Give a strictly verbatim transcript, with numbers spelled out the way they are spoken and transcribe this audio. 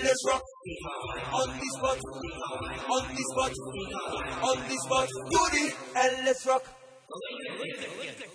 let's rock. On the spot, on the spot, on the spot. Do the and let's rock.